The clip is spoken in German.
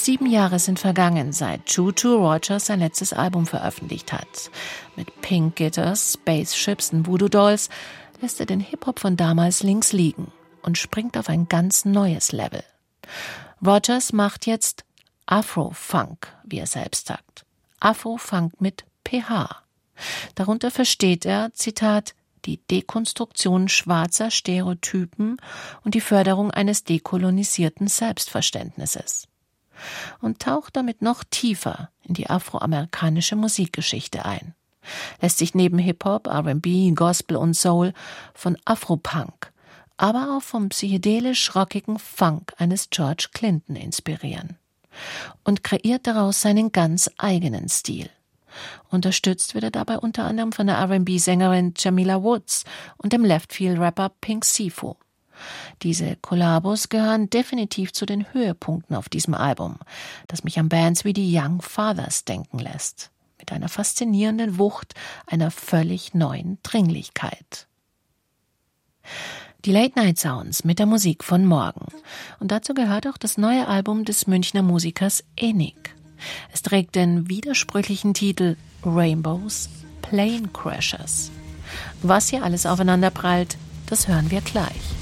7 Jahre sind vergangen, seit Choo Choo Rogers sein letztes Album veröffentlicht hat. Mit Pink Guitars, Spaceships und Voodoo Dolls lässt er den Hip-Hop von damals links liegen und springt auf ein ganz neues Level. Rogers macht jetzt Afro-Funk, wie er selbst sagt. Afro-Funk mit PH. Darunter versteht er, Zitat, die Dekonstruktion schwarzer Stereotypen und die Förderung eines dekolonisierten Selbstverständnisses. Und taucht damit noch tiefer in die afroamerikanische Musikgeschichte ein. Lässt sich neben Hip-Hop, R&B, Gospel und Soul von Afropunk, aber auch vom psychedelisch-rockigen Funk eines George Clinton inspirieren. Und kreiert daraus seinen ganz eigenen Stil. Unterstützt wird er dabei unter anderem von der R&B-Sängerin Jamila Woods und dem Leftfield-Rapper Pink Sifu. Diese Kollabos gehören definitiv zu den Höhepunkten auf diesem Album, das mich an Bands wie die Young Fathers denken lässt. Mit einer faszinierenden Wucht, einer völlig neuen Dringlichkeit. Die Late-Night-Sounds mit der Musik von morgen. Und dazu gehört auch das neue Album des Münchner Musikers Enig. Es trägt den widersprüchlichen Titel Rainbows Plane Crashers. Was hier alles aufeinander prallt, das hören wir gleich.